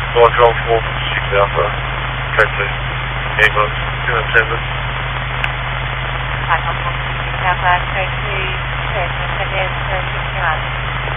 Roger on 4, 6 Alpha, Coakley, Amos, in attendance. Alpha 4, 6 Alpha, Coakley, 6 attendance, 6 Alpha.